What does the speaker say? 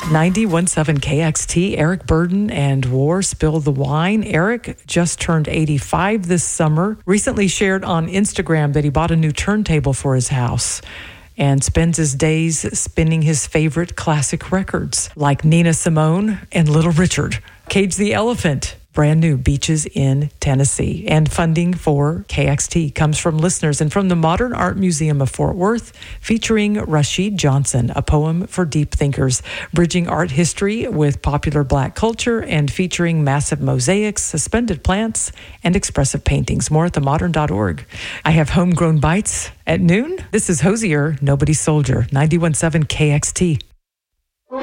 91.7 KXT, Eric Burden and War Spill the Wine. Eric just turned 85 this summer. Recently shared on Instagram that he bought a new turntable for his house and spends his days spinning his favorite classic records like Nina Simone and Little Richard. Cage the Elephant, brand new, Beaches in Tennessee. And funding for KXT comes from listeners and from the Modern Art Museum of Fort Worth, featuring Rashid Johnson, a poem for deep thinkers, bridging art history with popular Black culture and featuring massive mosaics, suspended plants, and expressive paintings. More at themodern.org. I have Homegrown Bites at noon. This is Hosier, Nobody's Soldier, 91.7 KXT.